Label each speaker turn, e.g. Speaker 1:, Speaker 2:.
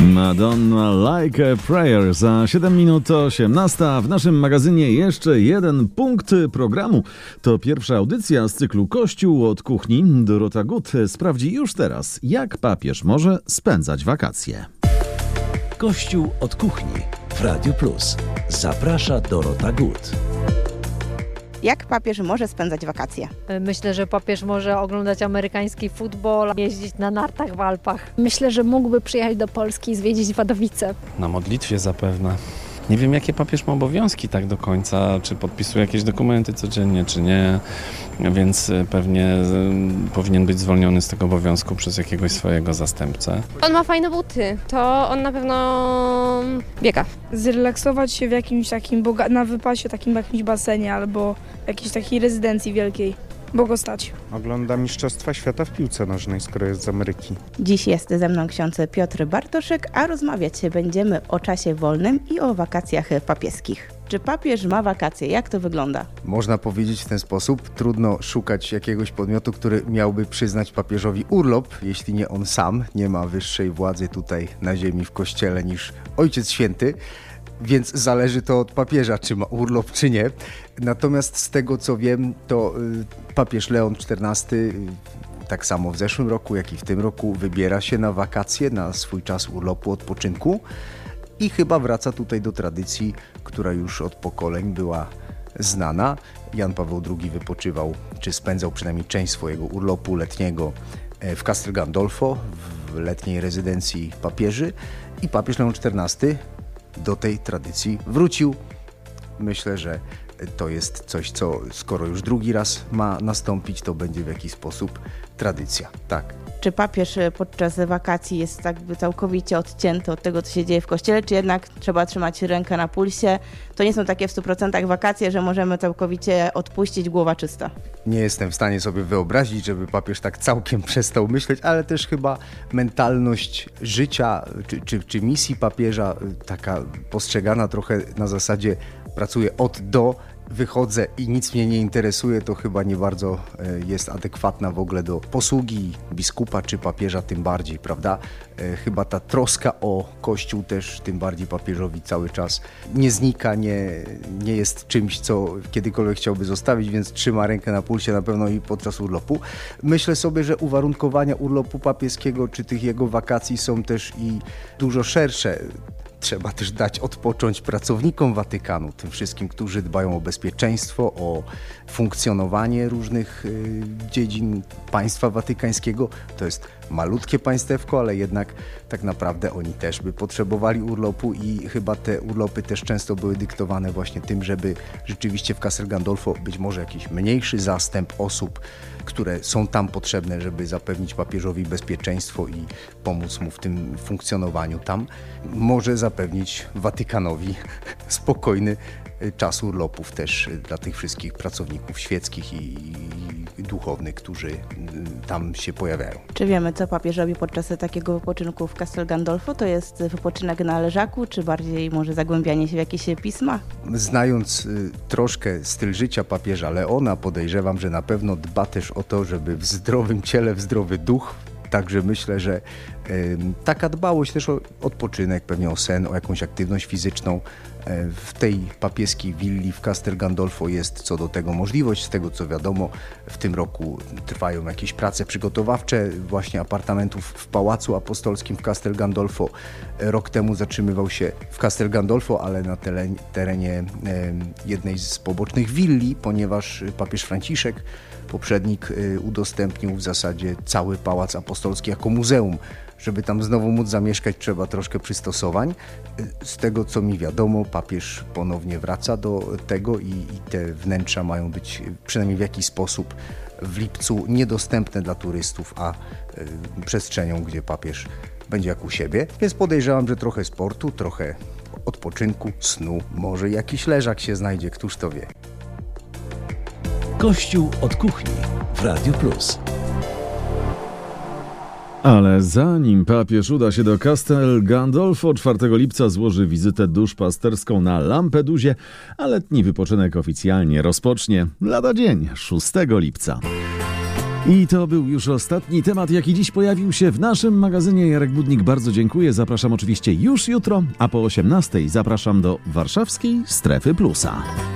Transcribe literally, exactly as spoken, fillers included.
Speaker 1: Madonna Like a Prayer. Za siedem minut osiemnasta. W naszym magazynie jeszcze jeden punkt programu. To pierwsza audycja z cyklu Kościół od kuchni. Dorota Gut sprawdzi już teraz, jak papież może spędzać wakacje.
Speaker 2: Kościół od kuchni w Radiu Plus. Zaprasza Dorota Gut.
Speaker 3: Jak papież może spędzać wakacje?
Speaker 4: Myślę, że papież może oglądać amerykański futbol, jeździć na nartach w Alpach.
Speaker 5: Myślę, że mógłby przyjechać do Polski i zwiedzić Wadowice.
Speaker 6: Na modlitwie zapewne. Nie wiem, jakie papież ma obowiązki tak do końca, czy podpisuje jakieś dokumenty codziennie, czy nie, więc pewnie powinien być zwolniony z tego obowiązku przez jakiegoś swojego zastępcę.
Speaker 7: On ma fajne buty, to on na pewno biega.
Speaker 8: Zrelaksować się w jakimś takim, boga- na wypasie, takim jakimś basenie albo jakiejś takiej rezydencji wielkiej, bo go stać.
Speaker 9: Ogląda Mistrzostwa Świata w piłce nożnej, skoro jest z Ameryki.
Speaker 3: Dziś jest ze mną ksiądz Piotr Bartoszek, a rozmawiać będziemy o czasie wolnym i o wakacjach papieskich. Czy papież ma wakacje? Jak to wygląda?
Speaker 10: Można powiedzieć w ten sposób. Trudno szukać jakiegoś podmiotu, który miałby przyznać papieżowi urlop, jeśli nie on sam. Nie ma wyższej władzy tutaj na ziemi w kościele niż Ojciec Święty. Więc zależy to od papieża, czy ma urlop, czy nie. Natomiast z tego, co wiem, to papież Leon czternasty tak samo w zeszłym roku, jak i w tym roku wybiera się na wakacje, na swój czas urlopu, odpoczynku i chyba wraca tutaj do tradycji, która już od pokoleń była znana. Jan Paweł drugi wypoczywał, czy spędzał przynajmniej część swojego urlopu letniego w Castel Gandolfo, w letniej rezydencji papieży, i papież Leon czternasty do tej tradycji wrócił. Myślę, że to jest coś, co skoro już drugi raz ma nastąpić, to będzie w jakiś sposób tradycja. Tak.
Speaker 3: Czy papież podczas wakacji jest jakby całkowicie odcięty od tego, co się dzieje w kościele, czy jednak trzeba trzymać rękę na pulsie? To nie są takie w stu procentach wakacje, że możemy całkowicie odpuścić, głowa czysta.
Speaker 10: Nie jestem w stanie sobie wyobrazić, żeby papież tak całkiem przestał myśleć, ale też chyba mentalność życia czy, czy, czy misji papieża, taka postrzegana trochę na zasadzie pracuję od do, wychodzę i nic mnie nie interesuje, to chyba nie bardzo jest adekwatna w ogóle do posługi biskupa czy papieża, tym bardziej, prawda? Chyba ta troska o Kościół też tym bardziej papieżowi cały czas nie znika, nie, nie jest czymś, co kiedykolwiek chciałby zostawić, więc trzyma rękę na pulsie na pewno i podczas urlopu. Myślę sobie, że uwarunkowania urlopu papieskiego czy tych jego wakacji są też i dużo szersze. Trzeba też dać odpocząć pracownikom Watykanu, tym wszystkim, którzy dbają o bezpieczeństwo, o funkcjonowanie różnych y, dziedzin państwa watykańskiego. To jest malutkie państewko, ale jednak tak naprawdę oni też by potrzebowali urlopu i chyba te urlopy też często były dyktowane właśnie tym, żeby rzeczywiście w Castel Gandolfo być może jakiś mniejszy zastęp osób, które są tam potrzebne, żeby zapewnić papieżowi bezpieczeństwo i pomóc mu w tym funkcjonowaniu tam, może zapewnić Watykanowi spokojny czas urlopów też dla tych wszystkich pracowników świeckich i, i duchownych, którzy tam się pojawiają.
Speaker 3: Czy wiemy, co papież robi podczas takiego wypoczynku w Castel Gandolfo? To jest wypoczynek na leżaku, czy bardziej może zagłębianie się w jakieś pisma?
Speaker 10: Znając y, troszkę styl życia papieża Leona, podejrzewam, że na pewno dba też o to, żeby w zdrowym ciele, w zdrowy duch. Także myślę, że y, taka dbałość też o odpoczynek, pewnie o sen, o jakąś aktywność fizyczną y, w tej papieskiej willi w Castel Gandolfo jest co do tego możliwość. Z tego co wiadomo, w tym roku trwają jakieś prace przygotowawcze właśnie apartamentów w Pałacu Apostolskim w Castel Gandolfo. Rok temu zatrzymywał się w Castel Gandolfo, ale na terenie, terenie y, jednej z pobocznych willi, ponieważ papież Franciszek, poprzednik, y, udostępnił w zasadzie cały Pałac Apostolski jako muzeum. Żeby tam znowu móc zamieszkać, trzeba troszkę przystosowań. Z tego, co mi wiadomo, papież ponownie wraca do tego i, i te wnętrza mają być przynajmniej w jakiś sposób w lipcu niedostępne dla turystów, a y, przestrzenią, gdzie papież będzie jak u siebie. Więc podejrzewam, że trochę sportu, trochę odpoczynku, snu, może jakiś leżak się znajdzie, któż to wie.
Speaker 2: Kościół od kuchni w Radiu Plus.
Speaker 1: Ale zanim papież uda się do Castel Gandolfo, czwartego lipca złoży wizytę duszpasterską na Lampedusie, a letni wypoczynek oficjalnie rozpocznie lada dzień, szóstego lipca. I to był już ostatni temat, jaki dziś pojawił się w naszym magazynie. Jarek Budnik, bardzo dziękuję. Zapraszam oczywiście już jutro, a po osiemnastej zapraszam do warszawskiej Strefy Plusa.